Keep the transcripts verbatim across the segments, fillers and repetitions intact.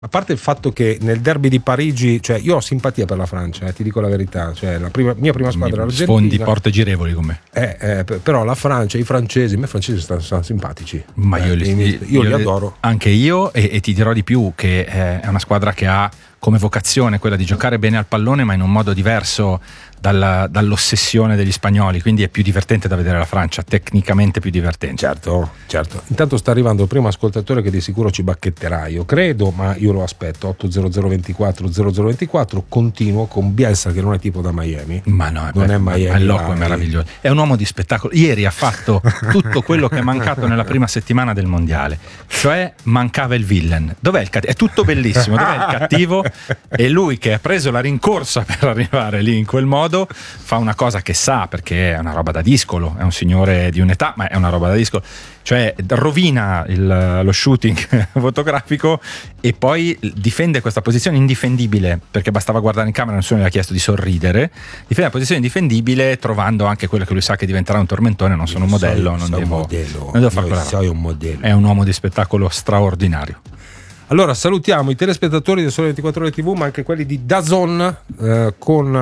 A parte il fatto che nel derby di Parigi, cioè io ho simpatia per la Francia, eh, ti dico la verità, cioè la prima, mia prima squadra Mi argentina. Sfondi porte girevoli con me. Eh, eh, però la Francia, i francesi, a me i francesi stanno, stanno simpatici. Ma eh, io li, io, io li adoro. Anche io, e, e ti dirò di più che eh, è una squadra che ha come vocazione quella di giocare bene al pallone, ma in un modo diverso dalla, dall'ossessione degli spagnoli, quindi è più divertente da vedere la Francia, tecnicamente più divertente. Certo, certo. Intanto sta arrivando il primo ascoltatore che di sicuro ci bacchetterà, io credo, ma io lo aspetto. Otto zero zero ventiquattro zero zero ventiquattro. Continuo con Bielsa, che non è tipo da Miami. Ma no, è, non beh, è Miami, è loco, è meraviglioso. È un uomo di spettacolo. Ieri ha fatto tutto quello che è mancato nella prima settimana del mondiale, cioè mancava il villain. Dov'è il cattivo? È tutto bellissimo, dov'è il cattivo? E lui, che ha preso la rincorsa per arrivare lì in quel modo, fa una cosa che sa, perché è una roba da discolo, è un signore di un'età, ma è una roba da discolo, cioè rovina il, lo shooting fotografico e poi difende questa posizione indifendibile, perché bastava guardare in camera, nessuno gli ha chiesto di sorridere, difende la posizione indifendibile trovando anche quello che lui sa che diventerà un tormentone. Non sono un modello, non devo, un modello. non devo fare quella roba. Un modello. È un uomo di spettacolo straordinario. Allora salutiamo i telespettatori del Sole ventiquattro Ore tivù, ma anche quelli di DAZN, eh, con,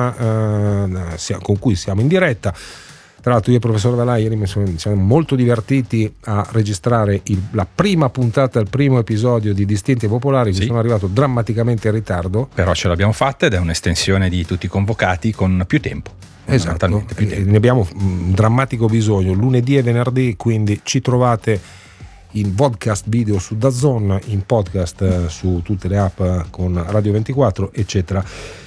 eh, con cui siamo in diretta. Tra l'altro io e il professor Valà ieri mi sono, siamo molto divertiti a registrare il, la prima puntata, il primo episodio di Distinti e Popolari. Sì. Sono arrivato drammaticamente in ritardo, però ce l'abbiamo fatta ed è un'estensione di tutti i convocati con più tempo. Esatto, più tempo. Ne abbiamo un drammatico bisogno lunedì e venerdì, quindi ci trovate in podcast video su DAZN, in podcast eh, su tutte le app con Radio ventiquattro, eccetera.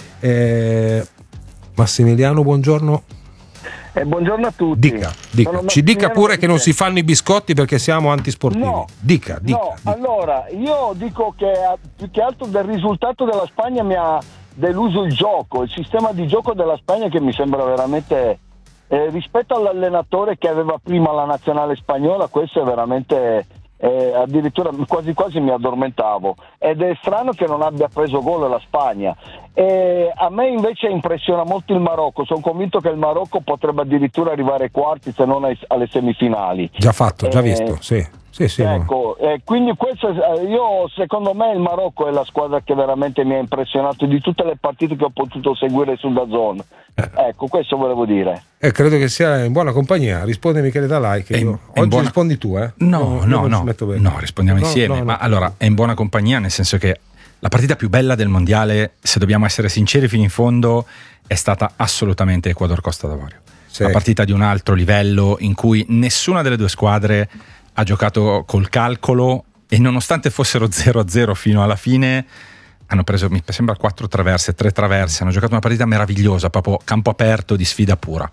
eh, Massimiliano, buongiorno. Eh, buongiorno a tutti. Dica, dica. Ci dica pure che non si fanno i biscotti perché siamo antisportivi. No, dica, dica, no. dica. Allora, io dico che più che altro del risultato della Spagna mi ha deluso il gioco, il sistema di gioco della Spagna, che mi sembra veramente, eh, rispetto all'allenatore che aveva prima la nazionale spagnola, questo è veramente, eh, addirittura quasi quasi mi addormentavo, ed è strano che non abbia preso gol la Spagna. E a me invece impressiona molto il Marocco, sono convinto che il Marocco potrebbe addirittura arrivare ai quarti, se non ai, alle semifinali. Già fatto, già eh, visto, sì. Sì, sì, ecco, eh, quindi questo, io secondo me il Marocco è la squadra che veramente mi ha impressionato di tutte le partite che ho potuto seguire su DAZN. Eh. Ecco, questo volevo dire. Eh, credo che sia in buona compagnia. Risponde Michele Dalai, che io... oggi buona... rispondi tu, eh? No, io, no, io no, no, rispondiamo no, insieme. No, no, ma no. Allora, è in buona compagnia nel senso che la partita più bella del mondiale, se dobbiamo essere sinceri fino in fondo, è stata assolutamente Ecuador-Costa d'Avorio. Sì. Una partita di un altro livello in cui nessuna delle due squadre ha giocato col calcolo e nonostante fossero zero a zero fino alla fine hanno preso, mi sembra, quattro traverse, tre traverse, hanno giocato una partita meravigliosa, proprio campo aperto di sfida pura.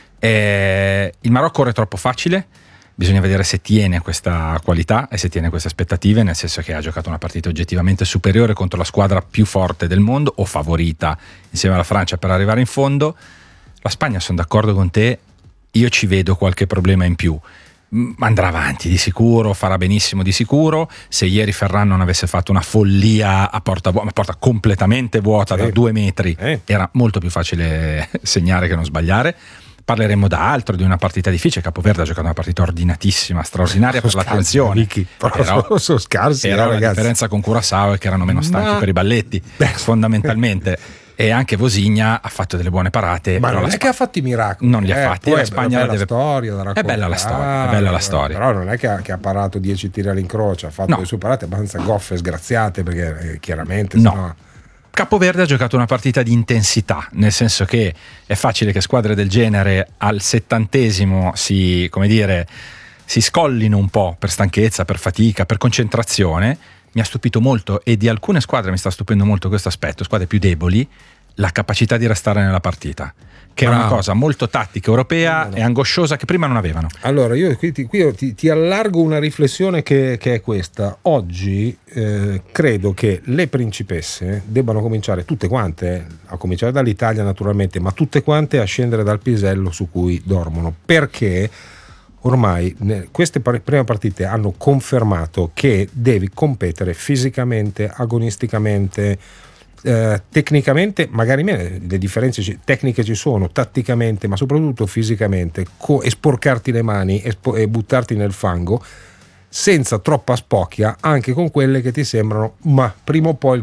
E il Marocco ora è troppo facile, bisogna vedere se tiene questa qualità e se tiene queste aspettative, nel senso che ha giocato una partita oggettivamente superiore contro la squadra più forte del mondo o favorita insieme alla Francia per arrivare in fondo. La Spagna, sono d'accordo con te, io ci vedo qualche problema in più. Andrà avanti di sicuro, farà benissimo di sicuro. Se ieri Ferran non avesse fatto una follia a porta, vu- a porta completamente vuota, sì, da due metri, eh. era molto più facile segnare che non sbagliare. Parleremo da altro, di una partita difficile. Capoverde ha giocato una partita ordinatissima, straordinaria per scarsi, l'attenzione. Ricky, però sono scarsi, però eh, la ragazzi. differenza con Curaçao è che erano meno stanchi Ma... per i balletti, Beh. fondamentalmente. E anche Vosigna ha fatto delle buone parate. Ma non è Sp- che ha fatto i miracoli. Non li ha eh, fatti. La Spagna è bella deve... storia da È bella la storia. È bella la storia. Però non è che ha, che ha parato dieci tiri all'incrocio, ha fatto no. le sue parate abbastanza goffe, sgraziate, perché eh, chiaramente no. sennò... Capoverde ha giocato una partita di intensità, nel senso che è facile che squadre del genere al settantesimo si, come dire, si scollino un po' per stanchezza, per fatica, per concentrazione. Mi ha stupito molto, e di alcune squadre mi sta stupendo molto questo aspetto, squadre più deboli, la capacità di restare nella partita, che Bravo. È una cosa molto tattica, europea, no, no. e angosciosa, che prima non avevano. Allora io qui, ti, qui ti, ti allargo una riflessione che, che è questa. Oggi eh, credo che le principesse debbano cominciare tutte quante, a cominciare dall'Italia naturalmente, ma tutte quante a scendere dal pisello su cui dormono, perché ormai queste prime partite hanno confermato che devi competere fisicamente, agonisticamente, eh, tecnicamente, magari meno, le differenze tecniche ci sono, tatticamente, ma soprattutto fisicamente, co- e sporcarti le mani e, spo- e buttarti nel fango. senza troppa spocchia, anche con quelle che ti sembrano, ma prima o poi